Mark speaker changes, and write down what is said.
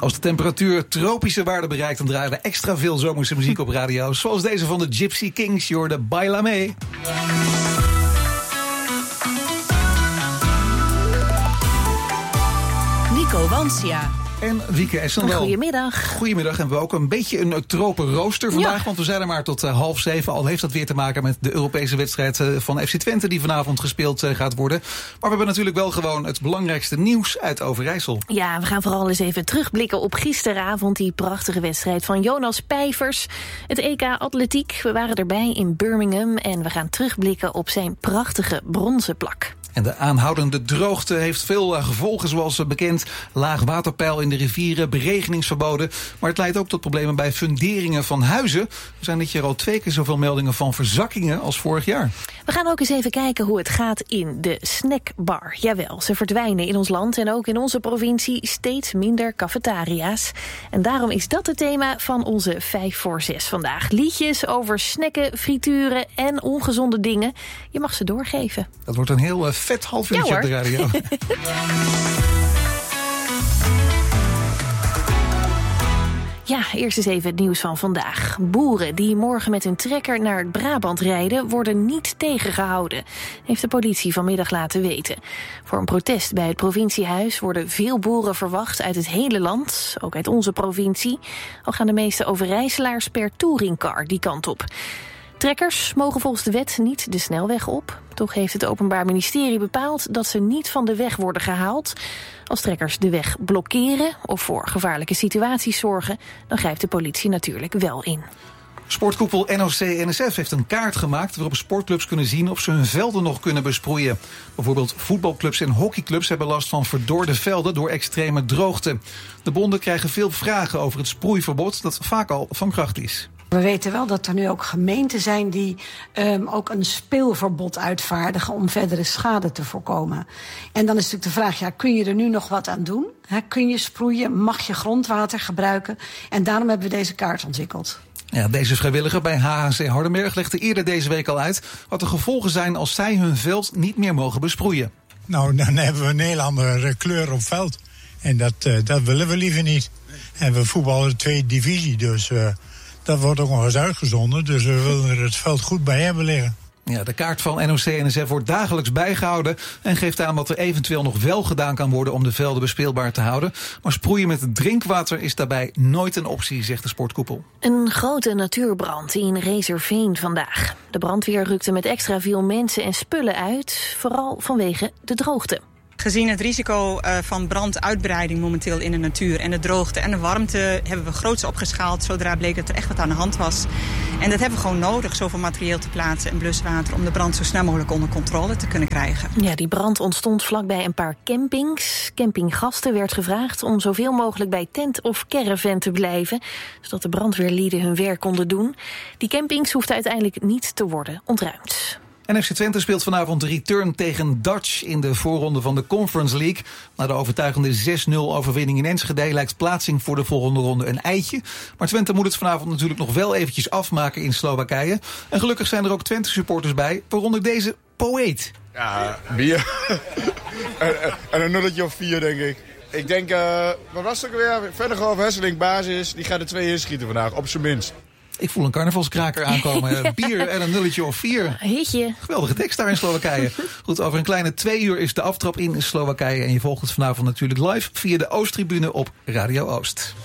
Speaker 1: Als de temperatuur tropische waarden bereikt, dan draaien we extra veel zomerse muziek op radio. Zoals deze van de Gypsy Kings, je hoorde Baila Me.
Speaker 2: Nico Wansia.
Speaker 1: En Wieke Essendaal.
Speaker 2: Goedemiddag.
Speaker 1: Goedemiddag. En we ook een beetje een tropen rooster vandaag. Ja. Want we zijn er maar tot 6:30. Al heeft dat weer te maken met de Europese wedstrijd van FC Twente die vanavond gespeeld gaat worden. Maar we hebben natuurlijk wel gewoon het belangrijkste nieuws uit Overijssel.
Speaker 2: Ja, we gaan vooral eens even terugblikken op gisteravond. Die prachtige wedstrijd van Jonas Pijvers. Het EK Atletiek. We waren erbij in Birmingham. En we gaan terugblikken op zijn prachtige bronzen plak.
Speaker 1: En de aanhoudende droogte heeft veel gevolgen, zoals bekend. Laag waterpeil in de rivieren, beregeningsverboden. Maar het leidt ook tot problemen bij funderingen van huizen. Er zijn dit jaar al 2 keer zoveel meldingen van verzakkingen als vorig jaar.
Speaker 2: We gaan ook eens even kijken hoe het gaat in de snackbar. Jawel, ze verdwijnen in ons land en ook in onze provincie steeds minder cafetaria's. En daarom is dat het thema van onze 5 voor 6 vandaag. Liedjes over snacken, frituren en ongezonde dingen. Je mag ze doorgeven.
Speaker 1: Dat wordt een heel vet half uurtje op de radio.
Speaker 2: Ja, eerst eens even het nieuws van vandaag. Boeren die morgen met hun trekker naar het Brabant rijden worden niet tegengehouden, heeft de politie vanmiddag laten weten. Voor een protest bij het provinciehuis worden veel boeren verwacht uit het hele land, ook uit onze provincie. Al gaan de meeste Overijsselaars per touringcar die kant op. Trekkers mogen volgens de wet niet de snelweg op. Toch heeft het Openbaar Ministerie bepaald dat ze niet van de weg worden gehaald. Als trekkers de weg blokkeren of voor gevaarlijke situaties zorgen, dan grijpt de politie natuurlijk wel in.
Speaker 1: Sportkoepel NOC-NSF heeft een kaart gemaakt waarop sportclubs kunnen zien of ze hun velden nog kunnen besproeien. Bijvoorbeeld voetbalclubs en hockeyclubs hebben last van verdorde velden door extreme droogte. De bonden krijgen veel vragen over het sproeiverbod dat vaak al van kracht is.
Speaker 3: We weten wel dat er nu ook gemeenten zijn die ook een speelverbod uitvaardigen om verdere schade te voorkomen. En dan is natuurlijk de vraag, ja, kun je er nu nog wat aan doen? Kun je sproeien? Mag je grondwater gebruiken? En daarom hebben we deze kaart ontwikkeld.
Speaker 1: Ja, deze vrijwilliger bij HHC Hardenberg legde eerder deze week al uit wat de gevolgen zijn als zij hun veld niet meer mogen besproeien.
Speaker 4: Nou, dan hebben we een heel andere kleur op veld. En dat willen we liever niet. En we voetballen 2e divisie, dus dat wordt ook nog eens uitgezonden. Dus we willen er het veld goed bij hebben liggen.
Speaker 1: Ja, de kaart van NOC-NSF wordt dagelijks bijgehouden en geeft aan wat er eventueel nog wel gedaan kan worden om de velden bespeelbaar te houden. Maar sproeien met drinkwater is daarbij nooit een optie, zegt de sportkoepel.
Speaker 2: Een grote natuurbrand in Reezerveen vandaag. De brandweer rukte met extra veel mensen en spullen uit, vooral vanwege de droogte.
Speaker 5: Gezien het risico van branduitbreiding momenteel in de natuur en de droogte en de warmte hebben we groots opgeschaald zodra bleek dat er echt wat aan de hand was. En dat hebben we gewoon nodig, zoveel materieel te plaatsen en bluswater om de brand zo snel mogelijk onder controle te kunnen krijgen.
Speaker 2: Ja, die brand ontstond vlakbij een paar campings. Campinggasten werd gevraagd om zoveel mogelijk bij tent of caravan te blijven, zodat de brandweerlieden hun werk konden doen. Die campings hoefden uiteindelijk niet te worden ontruimd.
Speaker 1: En FC Twente speelt vanavond de return tegen Dutch in de voorronde van de Conference League. Na de overtuigende 6-0 overwinning in Enschede lijkt plaatsing voor de volgende ronde een eitje. Maar Twente moet het vanavond natuurlijk nog wel eventjes afmaken in Slowakije. En gelukkig zijn er ook Twente supporters bij, waaronder deze Poëet.
Speaker 6: Ja, bier. en een nulletje of 4, denk ik. Ik denk, wat was het ook weer? Vennegoor, Hesseling, basis, die gaat er 2 inschieten vandaag, op zijn minst.
Speaker 1: Ik voel een carnavalskraker aankomen. Bier en een nulletje of 4.
Speaker 2: Hitje.
Speaker 1: Geweldige tekst daar in Slowakije. Goed, over een kleine 2 uur is de aftrap in Slowakije. En je volgt het vanavond natuurlijk live via de Oosttribune op Radio Oost.